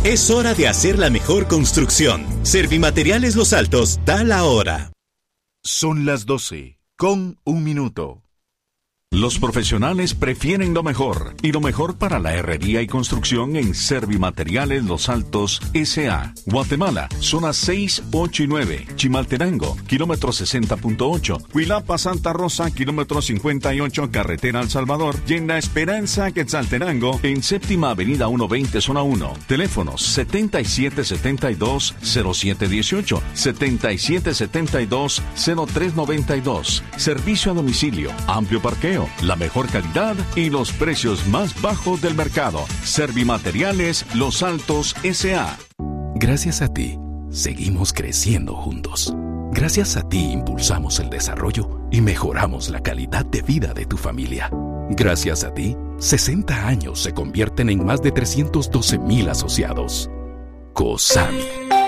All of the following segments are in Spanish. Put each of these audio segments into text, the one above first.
Es hora de hacer la mejor construcción. Servimateriales Los Altos da la hora. Son las 12:01. Los profesionales prefieren lo mejor, y lo mejor para la herrería y construcción en Servimateriales Los Altos S.A. Guatemala, zonas 6, 8 y 9. Chimaltenango, kilómetro 60.8. Huilapa, Santa Rosa, kilómetro 58, carretera El Salvador. Y en La Esperanza, Quetzaltenango, en Séptima Avenida 120, zona 1. Teléfonos 7772-0718, 7772-0392. Servicio a domicilio, amplio parqueo, la mejor calidad y los precios más bajos del mercado. Servimateriales Los Altos S.A. Gracias a ti, seguimos creciendo juntos. Gracias a ti impulsamos el desarrollo y mejoramos la calidad de vida de tu familia. Gracias a ti, 60 años se convierten en más de 312,000 asociados. COSAMI.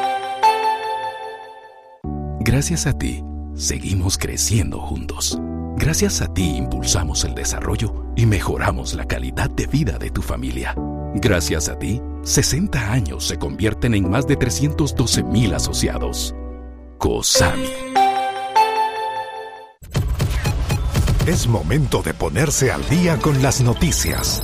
Gracias a ti, seguimos creciendo juntos. Gracias a ti impulsamos el desarrollo y mejoramos la calidad de vida de tu familia. Gracias a ti, 60 años se convierten en más de 312,000 asociados. COSAMI. Es momento de ponerse al día con las noticias.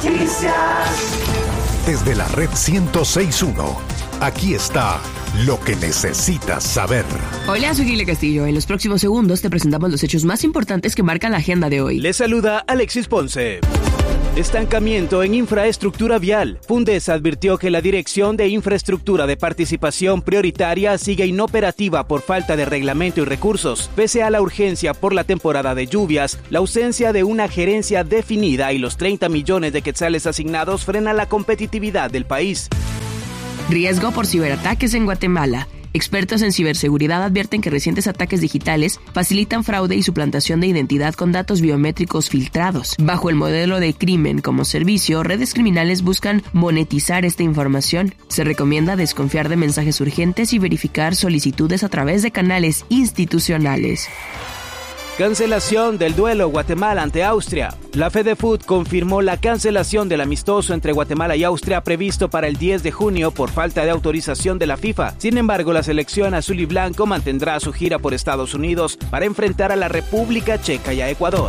Desde la red 106.1, aquí está lo que necesitas saber. Hola, soy Gile Castillo. En los próximos segundos te presentamos los hechos más importantes que marcan la agenda de hoy. Les saluda Alexis Ponce. Estancamiento en infraestructura vial. Fundes advirtió que la Dirección de Infraestructura de Participación Prioritaria sigue inoperativa por falta de reglamento y recursos. Pese a la urgencia por la temporada de lluvias, la ausencia de una gerencia definida y los 30 millones de quetzales asignados frena la competitividad del país. Riesgo por ciberataques en Guatemala. Expertos en ciberseguridad advierten que recientes ataques digitales facilitan fraude y suplantación de identidad con datos biométricos filtrados. Bajo el modelo de crimen como servicio, redes criminales buscan monetizar esta información. Se recomienda desconfiar de mensajes urgentes y verificar solicitudes a través de canales institucionales. Cancelación del duelo Guatemala ante Austria. La FEDEFUT confirmó la cancelación del amistoso entre Guatemala y Austria previsto para el 10 de junio por falta de autorización de la FIFA. Sin embargo, la selección azul y blanco mantendrá su gira por Estados Unidos para enfrentar a la República Checa y a Ecuador.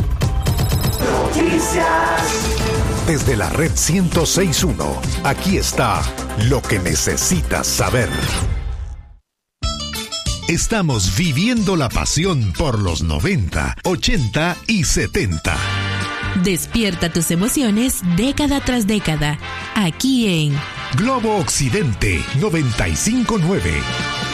Desde la red 106.1, aquí está lo que necesitas saber. Estamos viviendo la pasión por los 90, 80 y 70. Despierta tus emociones década tras década, aquí en Globo Occidente 95.9.